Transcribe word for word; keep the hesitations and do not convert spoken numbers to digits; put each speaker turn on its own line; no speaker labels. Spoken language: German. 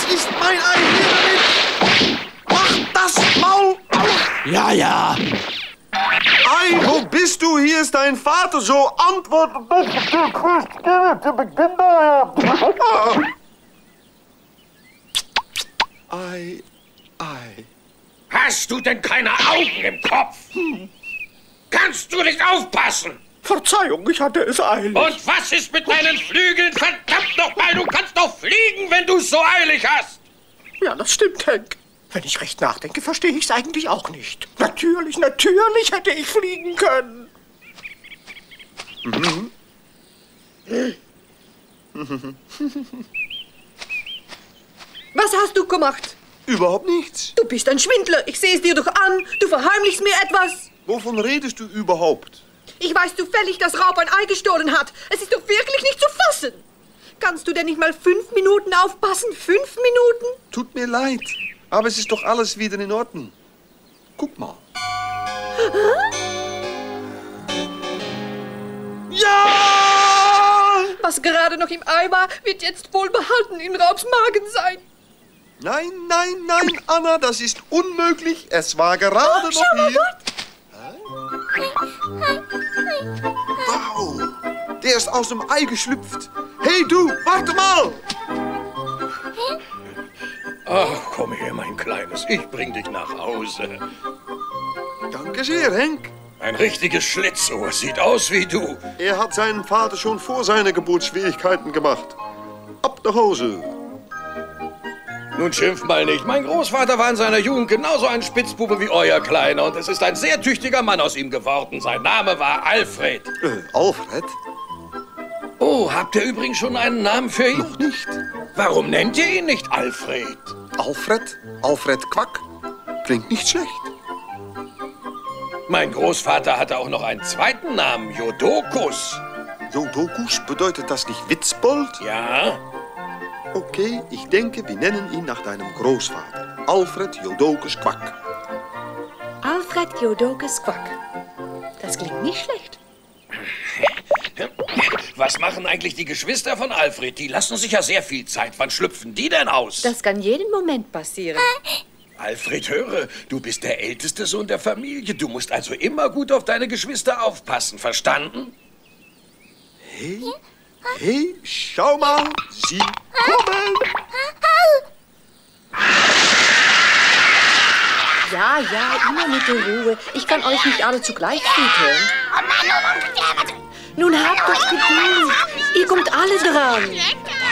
Das ist mein Ei. Hier damit. Mach das Maul auf.
Ja, ja.
Ei, wo bist du? Hier ist dein Vater. So antworte doch. Ei, Ei.
Hast du denn keine Augen im Kopf? Hm. Kannst du nicht aufpassen?
Verzeihung, ich hatte es eilig.
Und was ist mit deinen Flügeln? Verdammt nochmal, du kannst doch fliegen, wenn du es so eilig hast.
Ja, das stimmt, Hank. Wenn ich recht nachdenke, verstehe ich es eigentlich auch nicht. Natürlich, natürlich hätte ich fliegen können.
Mhm.
Was hast du gemacht?
Überhaupt nichts.
Du bist ein Schwindler. Ich sehe es dir doch an. Du verheimlichst mir etwas.
Wovon redest du überhaupt?
Ich weiß zufällig, dass Raub ein Ei gestohlen hat. Es ist doch wirklich nicht zu fassen. Kannst du denn nicht mal fünf Minuten aufpassen? Fünf Minuten?
Tut mir leid, aber es ist doch alles wieder in Ordnung. Guck mal. Ja!
Was gerade noch im Ei war, wird jetzt wohl behalten in Raubs Magen sein.
Nein, nein, nein, Anna, das ist unmöglich. Es war gerade
oh,
noch
schau mal
hier.
dort.
Wow, der ist aus dem Ei geschlüpft. Hey du, warte mal.
Ach, komm her, mein Kleines. Ich bring dich nach Hause.
Danke sehr, Henk.
Ein richtiges Schlitzohr. Sieht aus wie du.
Er hat seinen Vater schon vor seiner Geburt Schwierigkeiten gemacht. Ab nach Hause.
Nun schimpf mal nicht. Mein Großvater war in seiner Jugend genauso ein Spitzbube wie euer Kleiner. Und es ist ein sehr tüchtiger Mann aus ihm geworden. Sein Name war Alfred.
Äh, Alfred?
Oh, habt ihr übrigens schon einen Namen für ihn?
Noch nicht.
Warum nennt ihr ihn nicht Alfred?
Alfred? Alfred Quack? Klingt nicht schlecht.
Mein Großvater hatte auch noch einen zweiten Namen, Jodokus.
Jodokus, bedeutet das nicht Witzbold?
Ja.
Okay, ich denke, wir nennen ihn nach deinem Großvater. Alfred Jodokus Quack.
Alfred Jodokus Quack. Das klingt nicht schlecht.
Was machen eigentlich die Geschwister von Alfred? Die lassen sich ja sehr viel Zeit. Wann schlüpfen die denn aus?
Das kann jeden Moment passieren.
Alfred, höre, du bist der älteste Sohn der Familie. Du musst also immer gut auf deine Geschwister aufpassen, verstanden?
Hey, hey, schau mal, sie kommen.
Ja, ja, immer mit der Ruhe. Ich kann euch nicht alle zugleich füttern. Nun habt doch Geduld. Ihr kommt alle dran.